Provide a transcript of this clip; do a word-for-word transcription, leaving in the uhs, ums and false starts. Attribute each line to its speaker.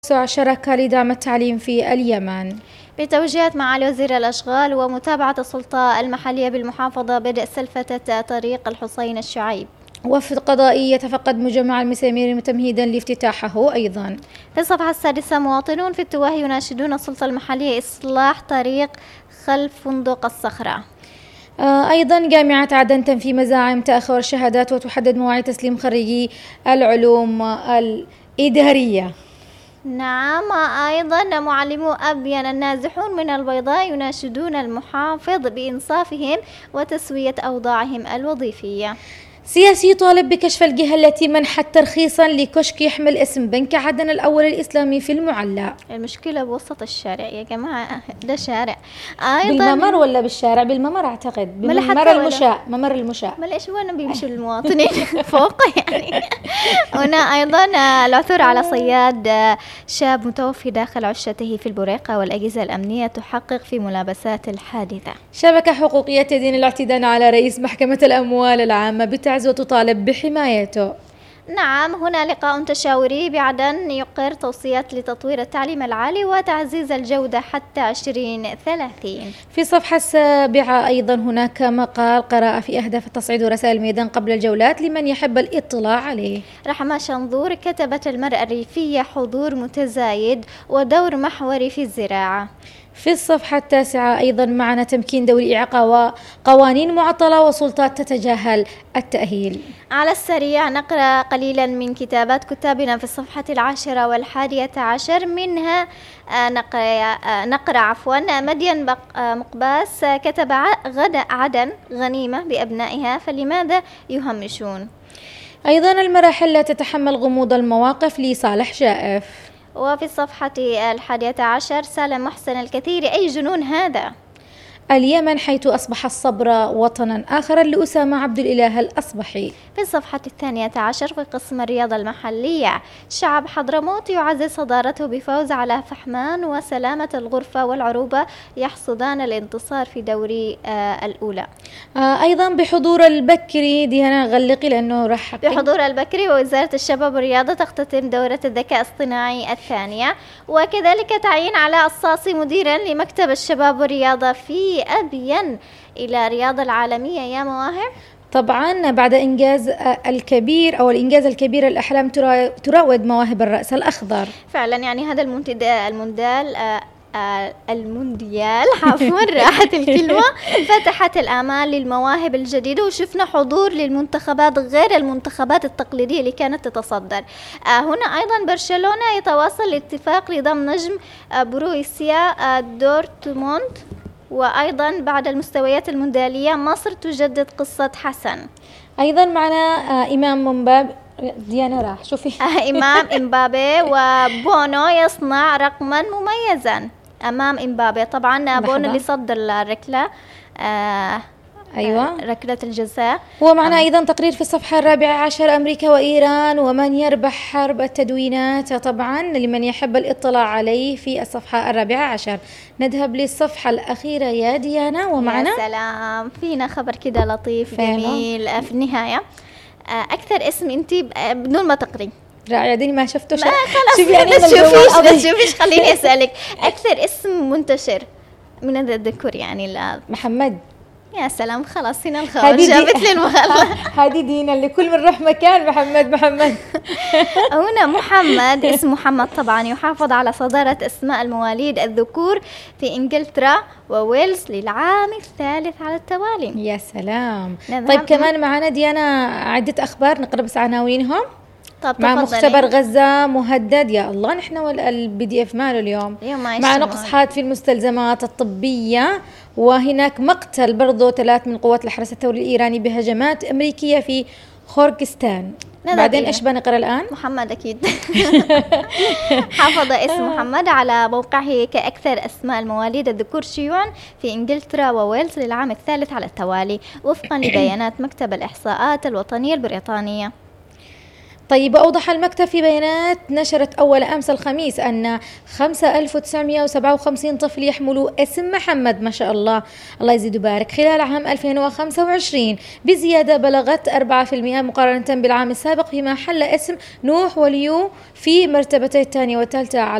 Speaker 1: شركة لدعم التعليم في اليمن.
Speaker 2: بتوجيهات معالي وزير الأشغال ومتابعة السلطة المحلية بالمحافظة بدء سلفتة طريق الحسين الشعيب.
Speaker 1: وفد قضائي يتفقد مجمع المسامير تمهيدا لافتتاحه أيضا.
Speaker 2: في الصفحة السادسة مواطنون في التواه يناشدون السلطة المحلية إصلاح طريق خلف فندق الصخرة.
Speaker 1: أيضا جامعة عدن تنفي مزاعم تأخر الشهادات وتحدد مواعيد تسليم خريجي العلوم الإدارية.
Speaker 2: نعم، أيضا معلمو أبين النازحون من البيضاء يناشدون المحافظ بإنصافهم وتسوية أوضاعهم الوظيفية.
Speaker 1: سياسي يطالب بكشف الجهة التي منحت ترخيصا لكشك يحمل اسم بنك عدن الأول الإسلامي في المعلى.
Speaker 2: المشكلة بوسط الشارع يا جماعة، ده شارع
Speaker 1: أيضا بالممر ولا بالشارع؟ بالممر أعتقد، بالممر المشاة، ممر المشاة.
Speaker 2: ما ليش وانا بيمشوا المواطنين فوق يعني. هنا أيضا العثور على صياد شاب متوفي داخل عشته في البريقة والأجهزة الأمنية تحقق في ملابسات الحادثة.
Speaker 1: شبكة حقوقية تدين الاعتداء على رئيس محكمة الأموال العامة بتعز وتطالب بحمايته.
Speaker 2: نعم، هنا لقاء تشاوري بعدن يقر توصيات لتطوير التعليم العالي وتعزيز الجودة حتى عشرين ثلاثين.
Speaker 1: في الصفحة السابعة أيضا هناك مقال قراءة في أهداف التصعيد ورسائل الميدان قبل الجولات لمن يحب الاطلاع عليه.
Speaker 2: رحمة شنظور كتبت المرأة الريفية حضور متزايد ودور محوري في الزراعة.
Speaker 1: في الصفحة التاسعة أيضا معنا تمكين دور الإعاقة وقوانين معطلة وسلطات تتجاهل التأهيل.
Speaker 2: على السريع نقرأ قليلا من كتابات كتابنا في الصفحة العاشرة والحادية عشر، منها نقرأ, نقرأ عفوا مدين مقباس كتب غدا عدن غنيمة بأبنائها فلماذا يهمشون.
Speaker 1: أيضا المراحل لا تتحمل غموض المواقف لصالح جائف.
Speaker 2: وفي الصفحة الحادية عشر سالم محسن الكثير أي جنون هذا.
Speaker 1: اليمن حيث أصبح الصبر وطنا آخر لأسامة عبد الإله الأصبحي.
Speaker 2: في الصفحة الثانية عشر في قسم الرياضة المحلية شعب حضرموت يعزز صدارته بفوز على فحمان وسلامة الغرفة والعروبة يحصدان الانتصار في دوري آه الأولى.
Speaker 1: آه أيضا بحضور البكري ديانا غلقي لأنه راح
Speaker 2: بحضور البكري ووزارة الشباب والرياضة تختتم دورة الذكاء الاصطناعي الثانية، وكذلك تعيين علاء الصاصي مديرا لمكتب الشباب والرياضة في أبين إلى رياضة العالمية يا مواهب.
Speaker 1: طبعا بعد إنجاز الكبير أو الإنجاز الكبير الأحلام تراود مواهب الرأس الأخضر.
Speaker 2: فعلا يعني هذا المونديال آه المونديال عفوا راحت الكلمة فتحت الآمال للمواهب الجديدة وشفنا حضور للمنتخبات غير المنتخبات التقليدية اللي كانت تتصدر. آه هنا أيضا برشلونة يتواصل الاتفاق لضم نجم آه بروسيا آه دورتموند. وأيضا بعد المستويات المونديالية مصر تجدد قصة حسن.
Speaker 1: أيضا معنا آه إمام مبابي ديانا راح شوفي
Speaker 2: آه إمام إمبابي وبونو يصنع رقما مميزا أمام إمبابي. طبعا بونو اللي صد الركلة آه
Speaker 1: أيوة
Speaker 2: ركلة الجزاء.
Speaker 1: ومعنا أيضا تقرير في الصفحة الرابعة عشر أمريكا وإيران ومن يربح حرب التدوينات، طبعا لمن يحب الاطلاع عليه في الصفحة الرابعة عشر. نذهب للصفحة الأخيرة يا ديانا ومعنا
Speaker 2: يا سلام فينا خبر كده لطيف جميل في النهاية. أكثر اسم أنتي بدون ما تقري
Speaker 1: رائع ديني ما شفته
Speaker 2: ما خلاص لا تشوفيش لا تشوفيش خليني أسألك أكثر اسم منتشر من الذكور يعني لا
Speaker 1: محمد.
Speaker 2: يا سلام خلاص هنا الخبر جابت لي المغلة.
Speaker 1: هذه دينا اللي كل من روح مكان محمد محمد.
Speaker 2: هنا محمد اسم محمد طبعا يحافظ على صدارة اسماء المواليد الذكور في إنجلترا وويلز للعام الثالث على التوالي.
Speaker 1: يا سلام. طيب كمان معنا ديانا عدة أخبار نقرأ بس عناوينهم.
Speaker 2: طب
Speaker 1: مع مختبر غزة مهدد يا الله نحن والبي دي اف ماله اليوم. مع نقص حاد في المستلزمات الطبية، وهناك مقتل برضو ثلاث من قوات الحرس الثوري الإيراني بهجمات أمريكية في خوركستان. بعدين إيش بنقرأ الآن؟
Speaker 2: محمد أكيد حافظ اسم محمد على موقعه كأكثر أسماء المواليد الذكور شيوعا في إنجلترا وويلز للعام الثالث على التوالي وفقا لبيانات مكتب الإحصاءات الوطنية البريطانية.
Speaker 1: طيب، أوضح المكتب في بيانات نشرت أول أمس الخميس أن خمسة آلاف وتسعمائة وسبعة وخمسين طفل يحملوا اسم محمد، ما شاء الله الله يزيد ويبارك، خلال عام ألفين وخمسة وعشرين، بزيادة بلغت أربعة بالمئة مقارنة بالعام السابق، فيما حل اسم نوح وليو في مرتبتي الثانية والثالثة على